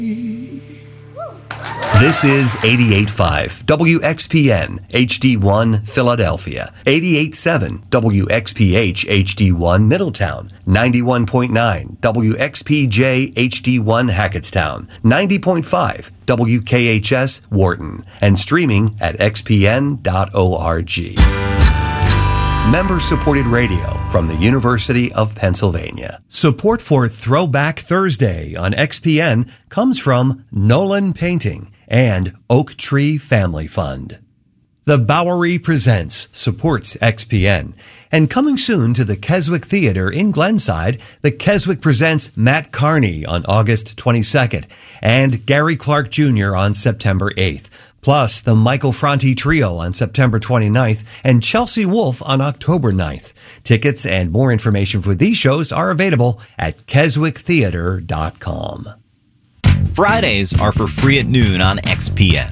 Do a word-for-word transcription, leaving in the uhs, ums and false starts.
This is eighty-eight point five W X P N H D one Philadelphia, eighty-eight point seven W X P H H D one Middletown, ninety-one point nine W X P J H D one Hackettstown, ninety point five W K H S Wharton, and streaming at x p n dot org. Member-supported radio from the University of Pennsylvania. Support for Throwback Thursday on X P N comes from Nolan Painting and Oak Tree Family Fund. The Bowery Presents supports X P N. And coming soon to the Keswick Theater in Glenside, the Keswick presents Matt Carney on August twenty-second and Gary Clark Junior on September eighth. Plus the Michael Franti Trio on September twenty-ninth and Chelsea Wolfe on October ninth. Tickets and more information for these shows are available at keswick theater dot com. Fridays are for Free at Noon on X P N.